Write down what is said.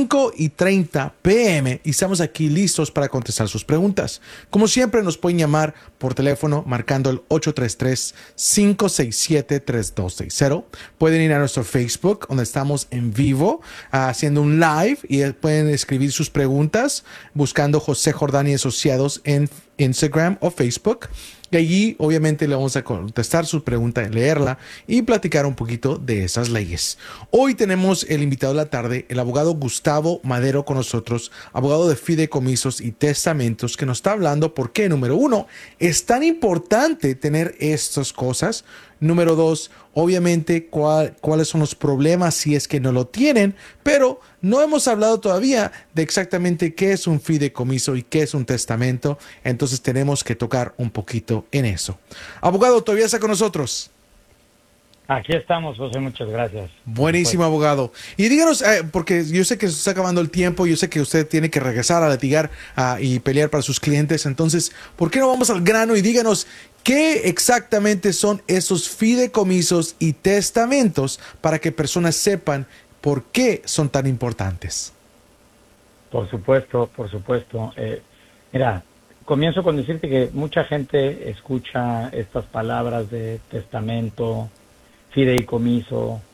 5:30 p.m. y estamos aquí listos para contestar sus preguntas. Como siempre, nos pueden llamar por teléfono marcando el 833-567-3260. Pueden ir a nuestro Facebook, donde estamos en vivo, haciendo un live, y pueden escribir sus preguntas buscando José Jordán y Asociados en Instagram o Facebook. Y allí obviamente le vamos a contestar su pregunta, leerla y platicar un poquito de esas leyes. Hoy tenemos el invitado de la tarde, el abogado Gustavo Madero, con nosotros, abogado de fideicomisos y testamentos, que nos está hablando por qué, número uno, es tan importante tener estas cosas. Número dos, obviamente, cuáles son los problemas si es que no lo tienen, pero no hemos hablado todavía de exactamente qué es un fideicomiso y qué es un testamento, entonces tenemos que tocar un poquito en eso. Abogado, ¿todavía está con nosotros? Aquí estamos, José, muchas gracias. Buenísimo, abogado. Y díganos, porque yo sé que se está acabando el tiempo, yo sé que usted tiene que regresar a litigar y pelear para sus clientes, entonces, ¿por qué no vamos al grano y díganos qué exactamente son esos fideicomisos y testamentos para que personas sepan por qué son tan importantes? Por supuesto, por supuesto. Mira, comienzo con decirte que mucha gente escucha estas palabras de testamento, fideicomiso,